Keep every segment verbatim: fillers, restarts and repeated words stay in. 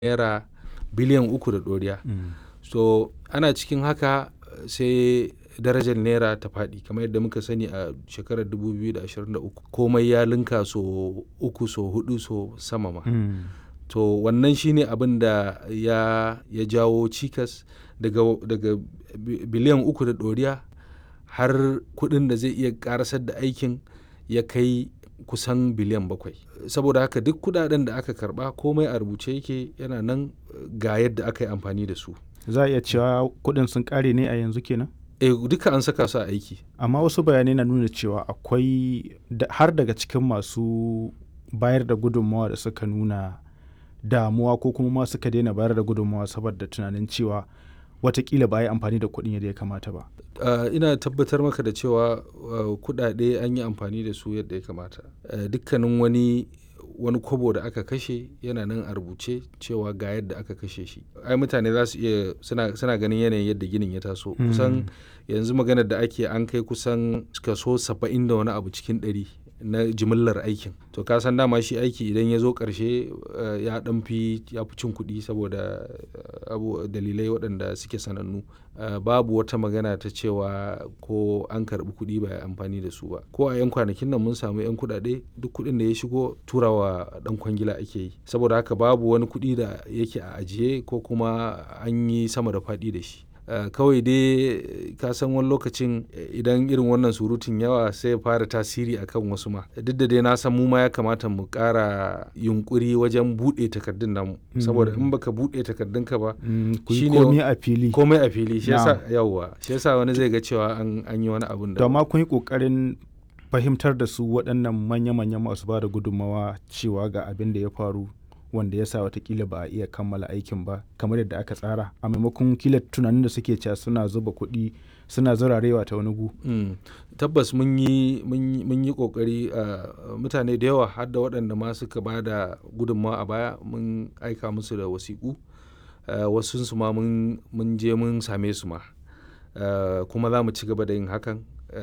naira biliyan uku da ɗoriya. Mm. So ana cikin haka sai darajar naira ta faɗi kamar yadda muka sani a shekarar dubu biyu da ashirin da uku komai ya linka so uku so hudu so sama ma. Mm. To wannan shine abin da ya, ya jawo cikas daga, daga biliyan uku da ɗoriya har kuɗin da zai iya ƙarasar da aikin ya kai kusan biliyan bakwai. Saboda haka duk kuɗaɗen da aka karɓa komai a rubuce yake yana nan ga yadda aka yi amfani da su. Za a iya cewa kuɗin sun ƙare ne a yanzu kenan? Eh duka an saka su a aiki. Amma wasu bayanai na nuna cewa akwai har daga cikin masu bayar da gudunmawa da suka nuna damuwa ko kuma ma suka daina bayar da gudunmawa saboda tunanin cewa watakila ba a yi amfani da kuɗin yadda ya kamata ba. Uh, ina tabbatar maka da cewa uh, kuɗaɗe an yi amfani da su yadda ya kamata. Uh, dukkanin wani wani kobo da aka kashe yana nan a rubuce cewa ga yadda aka kashe shi. Ai mutane za su iya suna, suna ganin yanayin yadda ginin ya taso. Mm. Kusan yanzu maganar da ake an kai kusan kaso saba'in da wani abu cikin ɗari na jimillar aikin. To ka san dama shi aiki idan ya zo ƙarshe uh, ya ɗan fi ya fi cin kuɗi saboda uh, abu dalilai waɗanda suke sanannu. Uh, babu wata magana ta cewa ko an karɓi kuɗi ba ya amfani da su ba. Ko a 'yan kwanakin nan mun samu 'yan kuɗaɗe duk kuɗin da ya shigo turawa ɗan kwangila ake yi. Saboda haka babu wani kuɗi da yake a ajiye ko kuma an yi sama da faɗi da shi. Uh, kawai dai ka san wani lokacin idan irin wannan surutun yawa sai ya fara tasiri akan wasu ma duk da dai na san mu ma ya kamata mu ƙara yunkuri wajen buɗe takardun namu mm. saboda in baka buɗe takardun ka ba mm. komai a fili komai a fili shi yasa yawa shi yasa wani zai ga cewa an, an yi wani abun da to amma kun yi ƙoƙarin fahimtar da su waɗannan manya-manyan masu ba da gudunmawa cewa ga abin da ya faru wanda ya sa watakila ba a iya kammala aikin ba kamar yadda aka tsara a maimakon kila tunanin da suke cewa suna zuba kuɗi suna zurarewa ta wani gu. Mm. Tabbas mun yi mun yi kokari uh, mutane da yawa har da waɗanda ma suka ba da gudunmawa a baya mun aika musu da wasiƙu uh, wasu su ma mun je mun same su ma uh, kuma za mu ci gaba da yin hakan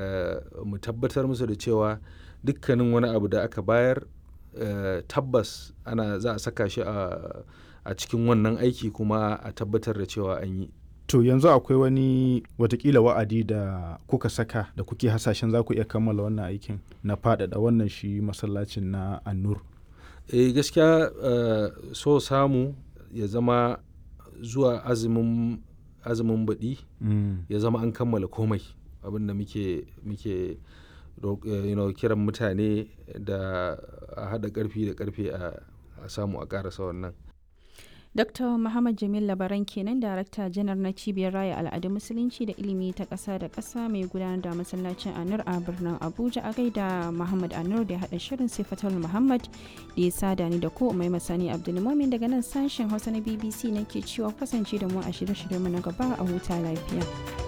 uh, mu tabbatar musu da cewa dukkanin wani abu da aka bayar Uh, tabbas ana za a saka shi a, a cikin wannan aiki kuma a tabbatar da cewa an yi. To yanzu akwai wani watakila wa'adi da kuka saka da kuke hasashen za ku iya kammala wannan aikin na faɗaɗa wannan shi masallacin na An-Nur? Eh gaskiya uh, so samu ya zama zuwa azumin azumin baɗi mm. ya zama an kammala komai abin da muke muke you know, kiran mutane da a haɗa ƙarfi da ƙarfe a samu a ƙarasa wannan. Dokta Muhammad Jamil Labaran kenan Darakta Janar na Cibiyar Raya Al'adun Musulunci da Ilimi ta ƙasa da ƙasa mai gudanar da masallacin An-Nur a birnin Abuja a gaida Muhammad An-Nur da ya haɗa shirin Sifatul Muhammad da ya sada ni da ko mai masani Abdulmumin daga nan sashen Hausa na B B C nake cewa kasance da mu a shirye-shiryenmu na gaba a huta lafiya.